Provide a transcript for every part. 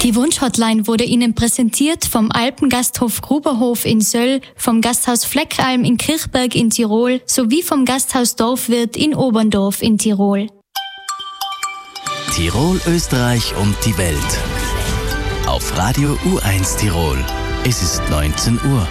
Die Wunschhotline wurde Ihnen präsentiert vom Alpengasthof Gruberhof in Söll, vom Gasthaus Fleckalm in Kirchberg in Tirol sowie vom Gasthaus Dorfwirt in Oberndorf in Tirol. Tirol, Österreich und die Welt. Auf Radio U1 Tirol. Es ist 19 Uhr.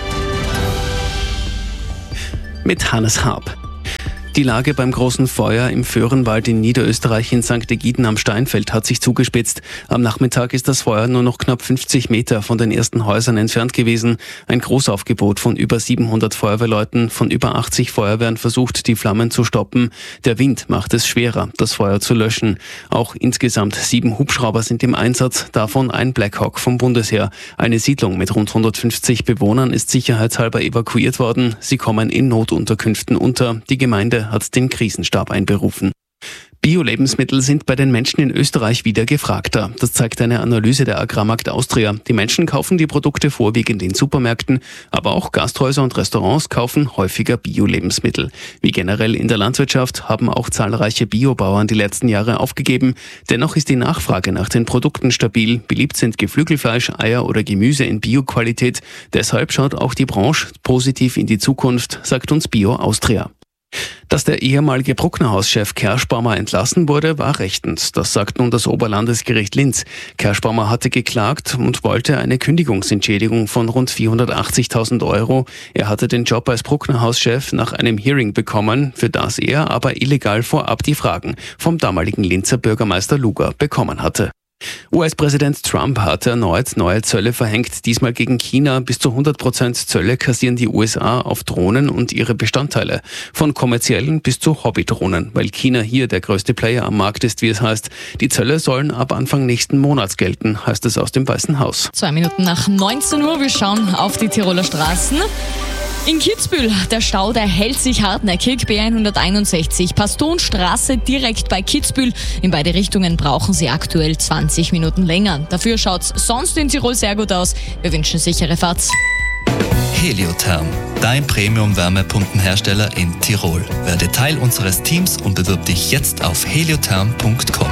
Mit Hannes Haab. Die Lage beim großen Feuer im Föhrenwald in Niederösterreich in St. Egiden am Steinfeld hat sich zugespitzt. Am Nachmittag ist das Feuer nur noch knapp 50 Meter von den ersten Häusern entfernt gewesen. Ein Großaufgebot von über 700 Feuerwehrleuten von über 80 Feuerwehren versucht, die Flammen zu stoppen. Der Wind macht es schwerer, das Feuer zu löschen. Auch insgesamt 7 Hubschrauber sind im Einsatz, davon ein Blackhawk vom Bundesheer. Eine Siedlung mit rund 150 Bewohnern ist sicherheitshalber evakuiert worden. Sie kommen in Notunterkünften unter. Die Gemeinde hat den Krisenstab einberufen. Bio-Lebensmittel sind bei den Menschen in Österreich wieder gefragter. Das zeigt eine Analyse der Agrarmarkt Austria. Die Menschen kaufen die Produkte vorwiegend in Supermärkten, aber auch Gasthäuser und Restaurants kaufen häufiger Bio-Lebensmittel. Wie generell in der Landwirtschaft haben auch zahlreiche Biobauern die letzten Jahre aufgegeben. Dennoch ist die Nachfrage nach den Produkten stabil. Beliebt sind Geflügelfleisch, Eier oder Gemüse in Bio-Qualität. Deshalb schaut auch die Branche positiv in die Zukunft, sagt uns Bio Austria. Dass der ehemalige Brucknerhaus-Chef Kerschbaumer entlassen wurde, war rechtens. Das sagt nun das Oberlandesgericht Linz. Kerschbaumer hatte geklagt und wollte eine Kündigungsentschädigung von rund 480.000 €. Er hatte den Job als Brucknerhaus-Chef nach einem Hearing bekommen, für das er aber illegal vorab die Fragen vom damaligen Linzer Bürgermeister Luger bekommen hatte. US-Präsident Trump hat erneut neue Zölle verhängt, diesmal gegen China. Bis zu 100% Zölle kassieren die USA auf Drohnen und ihre Bestandteile. Von kommerziellen bis zu Hobbydrohnen, weil China hier der größte Player am Markt ist, wie es heißt. Die Zölle sollen ab Anfang nächsten Monats gelten, heißt es aus dem Weißen Haus. 2 Minuten nach 19 Uhr, wir schauen auf die Tiroler Straßen. In Kitzbühel, der Stau, der hält sich hartnäckig. B161, Pastonstraße direkt bei Kitzbühel. In beide Richtungen brauchen Sie aktuell 20 Minuten länger. Dafür schaut's sonst in Tirol sehr gut aus. Wir wünschen sichere Fahrt. Heliotherm, dein Premium-Wärmepumpenhersteller in Tirol. Werde Teil unseres Teams und bewirb dich jetzt auf heliotherm.com.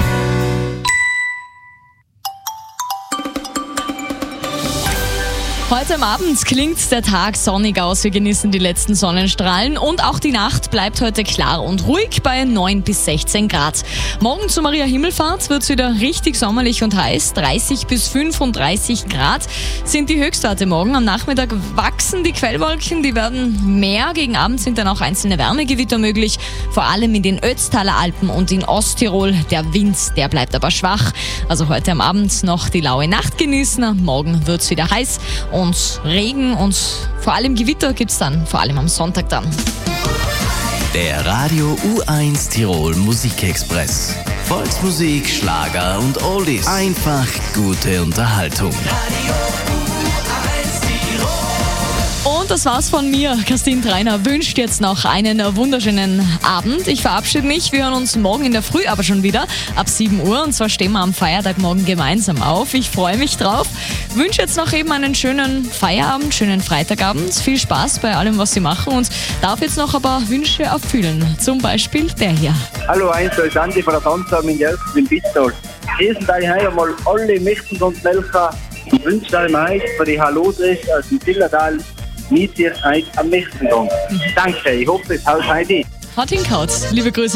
Heute am Abend klingt der Tag sonnig aus. Wir genießen die letzten Sonnenstrahlen und auch die Nacht bleibt heute klar und ruhig bei 9 bis 16 Grad. Morgen zur Maria Himmelfahrt wird es wieder richtig sommerlich und heiß. 30 bis 35 Grad sind die Höchstwerte morgen. Am Nachmittag wachsen die Quellwolken, die werden mehr. Gegen Abend sind dann auch einzelne Wärmegewitter möglich, vor allem in den Ötztaler Alpen und in Osttirol. Der Wind, der bleibt aber schwach. Also heute am Abend noch die laue Nacht genießen. Morgen wird es wieder heiß und Regen und vor allem Gewitter gibt's dann, vor allem am Sonntag dann. Der Radio U1 Tirol Musikexpress. Volksmusik, Schlager und Oldies. Einfach gute Unterhaltung. Und das war's von mir. Christine Treiner wünscht jetzt noch einen wunderschönen Abend. Ich verabschiede mich. Wir hören uns morgen in der Früh aber schon wieder ab 7 Uhr. Und zwar stehen wir am Feiertag morgen gemeinsam auf. Ich freue mich drauf. Wünsche jetzt noch eben einen schönen Feierabend, schönen Freitagabend. Viel Spaß bei allem, was Sie machen. Und darf jetzt noch ein paar Wünsche erfüllen. Zum Beispiel der hier. Hallo, eins ist Andi von der Tanzsaal in Jelsen in Bitztal. Grüßen euch einmal alle Mächten und Melker. Ich wünsche euch für die Hallo-Dress aus dem Zillertal. Mit dir am nächsten Tag. Danke, ich hoffe, es haut heute. Hat hingehaut. Liebe Grüße.